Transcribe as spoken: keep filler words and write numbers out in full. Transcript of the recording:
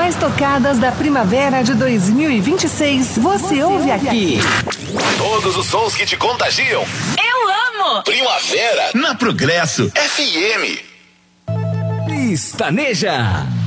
mais tocadas da primavera de dois mil e vinte e seis, você, você ouve aqui. Todos os sons que te contagiam. Eu amo! Primavera na Progresso F M. Estaneja.